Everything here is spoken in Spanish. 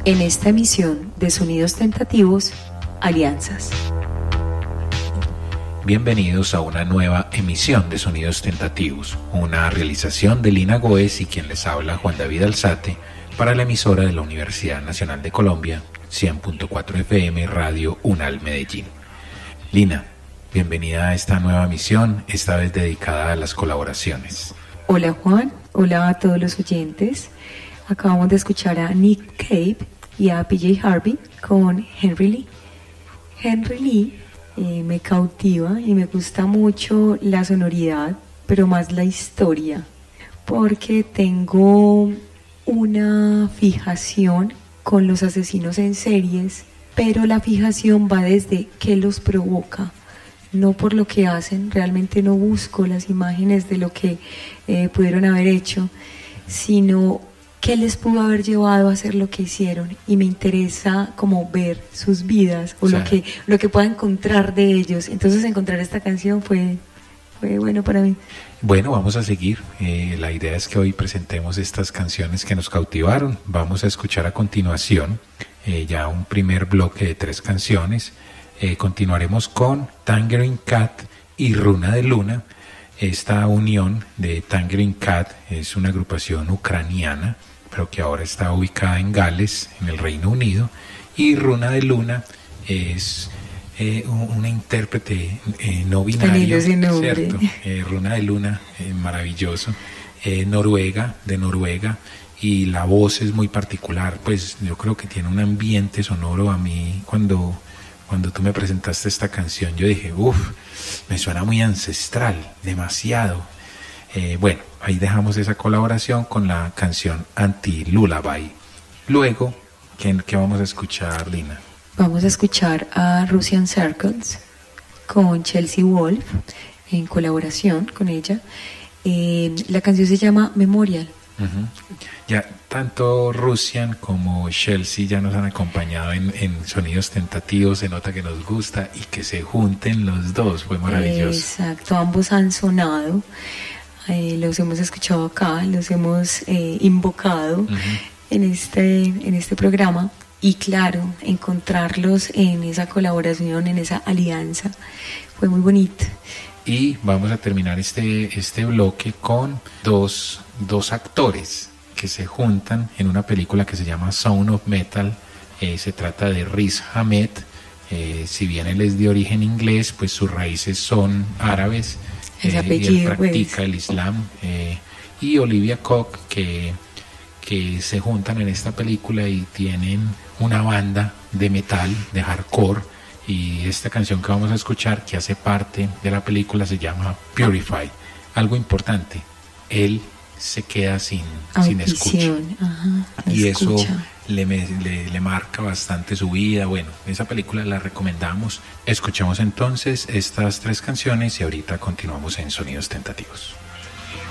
En esta emisión de Sonidos Tentativos, Alianzas. Bienvenidos a una nueva emisión de Sonidos Tentativos, una realización de Lina Goes y quien les habla, Juan David Alzate, para la emisora de la Universidad Nacional de Colombia, 100.4 FM Radio UNAL Medellín. Lina, bienvenida a esta nueva emisión, esta vez dedicada a las colaboraciones. Hola Juan, hola a todos los oyentes. Acabamos de escuchar a Nick Cave y a PJ Harvey con Henry Lee. Henry Lee me cautiva y me gusta mucho la sonoridad, pero más la historia, porque tengo una fijación con los asesinos en series, pero la fijación va desde qué los provoca, no por lo que hacen. Realmente no busco las imágenes de lo que pudieron haber hecho, sino qué les pudo haber llevado a hacer lo que hicieron, y me interesa como ver sus vidas o lo que pueda encontrar de ellos. Entonces encontrar esta canción fue bueno para mí. Bueno, vamos a seguir. La idea es que hoy presentemos estas canciones que nos cautivaron. Vamos a escuchar a continuación ya un primer bloque de 3 canciones. Continuaremos con Tangerine Cat y Runa de Luna. Esta unión de Tangerine Cat es una agrupación ucraniana, pero que ahora está ubicada en Gales, en el Reino Unido, y Runa de Luna es una intérprete no binaria, ¿cierto? Runa de Luna, maravilloso, de Noruega, y la voz es muy particular. Pues yo creo que tiene un ambiente sonoro. A mí cuando tú me presentaste esta canción, yo dije, me suena muy ancestral, demasiado. Bueno, ahí dejamos esa colaboración con la canción Anti-Lullaby. Luego, ¿qué vamos a escuchar, Lina? Vamos a escuchar a Russian Circles con Chelsea Wolfe, en colaboración con ella. La canción se llama Memorial. Uh-huh. Ya tanto Russian como Chelsea ya nos han acompañado en Sonidos Tentativos. Se nota que nos gusta, y que se junten los dos fue maravilloso. Exacto, ambos han sonado, los hemos escuchado acá, los hemos invocado uh-huh. en este programa, y claro, encontrarlos en esa colaboración, en esa alianza, fue muy bonito. Y vamos a terminar este bloque con dos actores que se juntan en una película que se llama Sound of Metal. Se trata de Riz Ahmed. Si bien él es de origen inglés, pues sus raíces son árabes. Ese apellido, y él practica el Islam. Y Olivia Cooke, que se juntan en esta película y tienen una banda de metal, de hardcore. Y esta canción que vamos a escuchar, que hace parte de la película, se llama Purify. Algo importante, él se queda sin escucha. Ajá, y escucha. Eso le marca bastante su vida. Bueno, esa película la recomendamos. Escuchamos entonces estas 3 canciones y ahorita continuamos en Sonidos Tentativos.